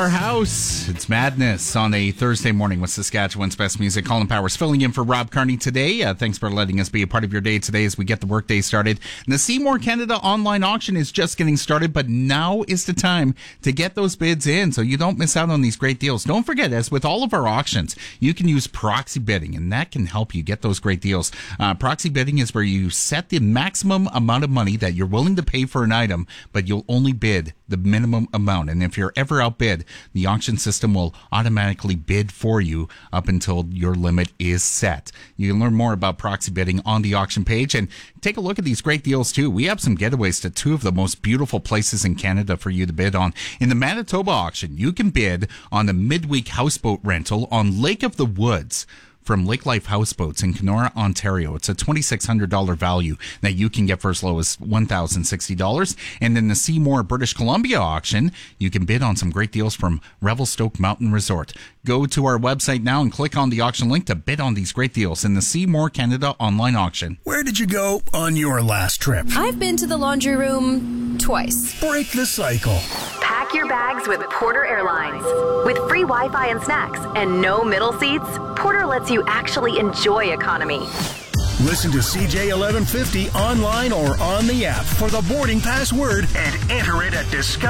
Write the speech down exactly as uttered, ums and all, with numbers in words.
our house. It's madness on a Thursday morning with Saskatchewan's best music. Colin Powers filling in for Rob Carney today. Uh, thanks for letting us be a part of your day today as we get the workday started. And the Seymour Canada online auction is just getting started, but now is the time to get those bids in so you don't miss out on these great deals. Don't forget, as with all of our auctions, you can use proxy bidding, and that can help you get those great deals. Uh, proxy bidding is where you set the maximum amount of money that you're willing to pay for an item, but you'll only bid the minimum amount. And if you're ever outbid, the auction system will automatically bid for you up until your limit is set. You can learn more about proxy bidding on the auction page and take a look at these great deals too. We have some getaways to two of the most beautiful places in Canada for you to bid on. In the Manitoba auction, you can bid on the midweek houseboat rental on Lake of the Woods from Lake Life Houseboats in Kenora, Ontario. It's a twenty-six hundred dollars value that you can get for as low as one thousand sixty dollars. And in the Seymour, British Columbia auction, you can bid on some great deals from Revelstoke Mountain Resort. Go to our website now and click on the auction link to bid on these great deals in the Seymour Canada online auction. Where did you go on your last trip? I've been to the laundry room twice. Break the cycle. Pack your bags with Porter Airlines. With free Wi-Fi and snacks and no middle seats, Porter lets you actually enjoy economy. Listen to C J eleven fifty online or on the app for the boarding password and enter it at Discover.